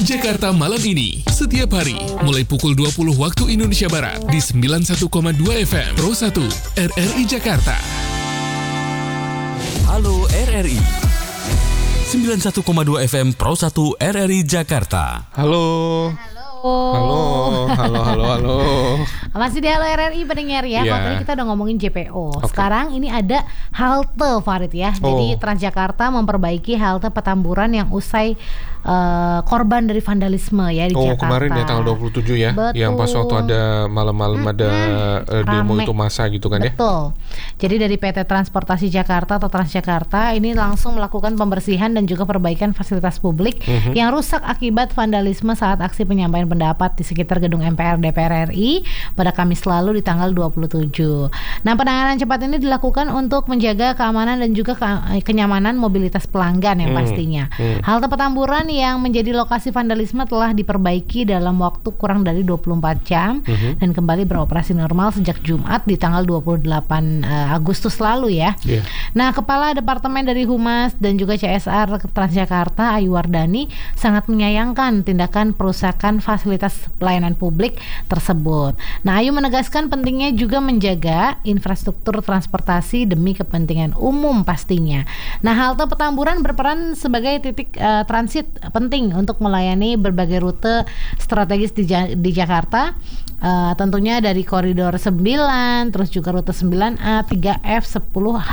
Jakarta malam ini. Setiap hari, mulai pukul 20 waktu Indonesia Barat di 91,2 FM Pro 1 RRI Jakarta. Halo RRI 91,2 FM Pro 1 RRI Jakarta. Halo. Masih di Halo RRI pendengar ya. Kalau tadi kita udah ngomongin JPO. Sekarang ini ada halte Farid ya. Jadi Transjakarta memperbaiki halte Petamburan yang usai korban dari vandalisme ya di Jakarta. Kemarin ya tanggal 27 ya. Betul. Yang pas waktu ada malam-malam ada demo itu massa gitu kan ya. Betul. Jadi dari PT Transportasi Jakarta atau Transjakarta ini langsung melakukan pembersihan dan juga perbaikan fasilitas publik yang rusak akibat vandalisme saat aksi penyampaian pendapat di sekitar gedung MPR DPR RI pada Kamis lalu di tanggal 27. Nah, penanganan cepat ini dilakukan untuk menjaga keamanan dan juga kenyamanan mobilitas pelanggan yang pastinya. Halte Petamburan yang menjadi lokasi vandalisme telah diperbaiki dalam waktu kurang dari 24 jam dan kembali beroperasi normal sejak Jumat di tanggal 28 Agustus lalu ya. Nah, Kepala Departemen dari Humas dan juga CSR Transjakarta Ayu Wardani sangat menyayangkan tindakan perusakan fasilitas pelayanan publik tersebut. Nah, Ayu menegaskan pentingnya juga menjaga infrastruktur transportasi demi kepentingan umum pastinya. Nah, halte Petamburan berperan sebagai titik transit penting untuk melayani berbagai rute strategis di Jakarta. Tentunya dari koridor 9, terus juga rute 9A, 3F, 10H,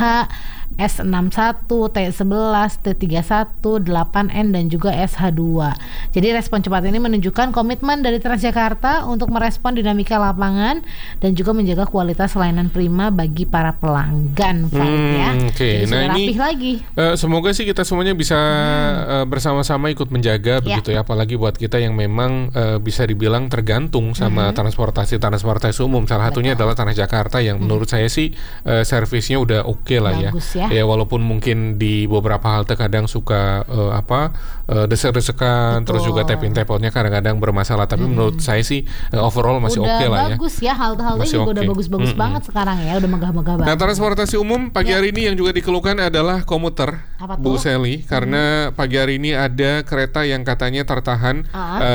S61, T11, T31, 8N dan juga SH2. Jadi respon cepat ini menunjukkan komitmen dari Transjakarta untuk merespon dinamika lapangan dan juga menjaga kualitas layanan prima bagi para pelanggan. Ya. Oke. Nah, ini lagi. Semoga sih kita semuanya bisa bersama-sama ikut menjaga begitu ya, apalagi buat kita yang memang bisa dibilang tergantung sama transportasi umum. Salah satunya adalah Transjakarta yang menurut saya sih servisnya udah oke lah. Bagus, ya. Ya walaupun mungkin di beberapa halte kadang suka desek-desekan, terus juga tap-in-tap-outnya kadang-kadang bermasalah, tapi menurut saya sih overall masih oke lah ya. Bagus ya, halte-halte juga udah bagus-bagus banget sekarang ya, udah megah-megah banget. Nah, transportasi umum pagi hari ini yang juga dikeluhkan adalah komuter, Bu Sally, karena pagi hari ini ada kereta yang katanya tertahan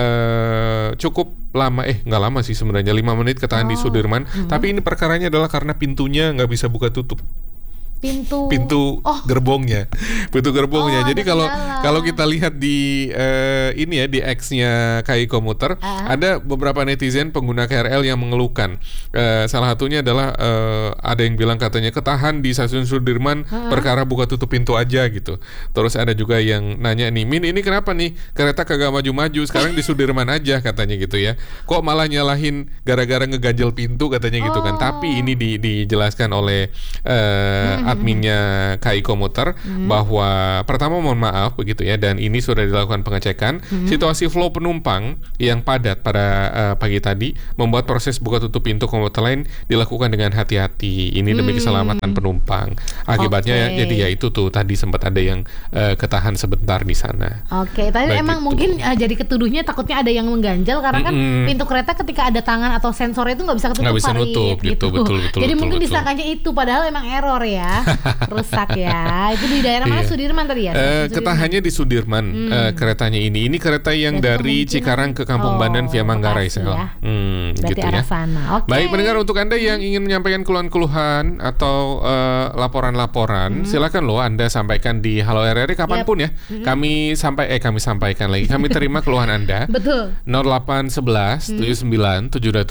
cukup lama, nggak lama sih sebenarnya, 5 menit ketahan di Sudirman. Tapi ini perkaranya adalah karena pintunya nggak bisa buka tutup. Pintu gerbongnya. Jadi kalau kita lihat di ini ya, di X-nya KAI Komuter, ada beberapa netizen pengguna KRL yang mengeluhkan. Salah satunya adalah ada yang bilang katanya ketahan di stasiun Sudirman perkara buka tutup pintu aja gitu. Terus ada juga yang nanya nih, Min, ini kenapa nih kereta kagak maju-maju, sekarang di Sudirman aja katanya gitu ya. Kok malah nyalahin gara-gara ngeganjel pintu katanya gitu kan. Tapi ini dijelaskan oleh adminnya KAI Komuter bahwa pertama mohon maaf begitu ya, dan ini sudah dilakukan pengecekan. Situasi flow penumpang yang padat pada pagi tadi membuat proses buka tutup pintu komuter lain dilakukan dengan hati-hati. Ini demi keselamatan penumpang. Akibatnya jadi ya itu tuh tadi sempat ada yang ketahan sebentar di sana. Tadi emang mungkin jadi ketuduhnya takutnya ada yang mengganjal karena kan pintu kereta ketika ada tangan atau sensor itu nggak bisa ketutup. Nggak bisa nutup gitu. Betul. Jadi mungkin disangkanya itu padahal emang error ya. Rusak ya. Itu di daerah mana? Sudirman tadi ya? Ketahannya di Sudirman keretanya ini. Ini kereta yang dari Cikarang ke Kampung Bandan via Manggarai ya. Gitu ya. Sana. Baik pendengar, untuk Anda yang ingin menyampaikan keluhan-keluhan atau laporan-laporan, silakan loh Anda sampaikan di Halo RRI kapanpun ya. Kami sampaikan lagi. Kami terima keluhan Anda. Betul. 0811 79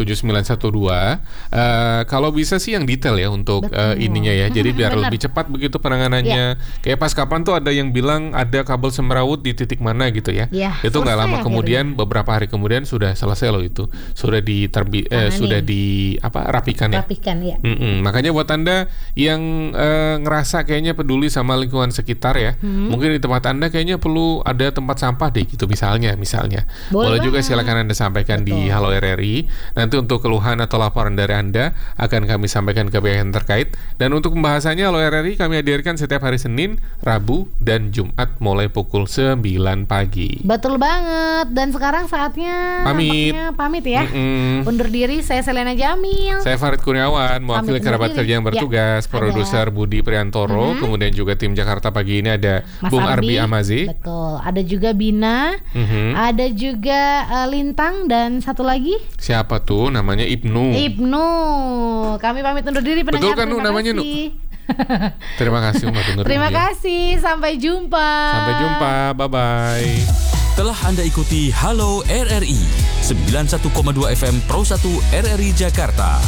72912. Kalau bisa sih yang detail ya untuk ininya ya. Jadi biar lebih cepat begitu penanganannya. Kayak pas kapan tuh ada yang bilang ada kabel semrawut di titik mana gitu ya. Itu nggak lama kemudian, beberapa hari kemudian sudah selesai loh itu. Sudah rapikan ya. Makanya buat Anda yang ngerasa kayaknya peduli sama lingkungan sekitar ya, mungkin di tempat Anda kayaknya perlu ada tempat sampah deh gitu misalnya. Boleh juga silakan Anda sampaikan di Halo RRI. Nanti untuk keluhan atau laporan dari Anda akan kami sampaikan ke pihak yang terkait. Dan untuk pembahasannya Halo RRI kami hadirkan setiap hari Senin, Rabu, dan Jumat mulai pukul 9 pagi. Betul banget. Dan sekarang saatnya pamit ya. Undur diri, saya Selena Jamil. Saya Farid Kurniawan, mewakili kerabat kerja yang bertugas, produser Budi Priantoro, kemudian juga tim Jakarta pagi ini ada Mas Bung Arbi Amazi. Betul. Ada juga Bina, ada juga Lintang, dan satu lagi. Siapa tuh? Namanya Ibnu. Kami pamit undur diri pendengar. Betul kan namanya Terima kasih Mbak Tunggu. Terima kasih, sampai jumpa. Bye-bye. Telah Anda ikuti Halo RRI 91,2 FM Pro 1 RRI Jakarta.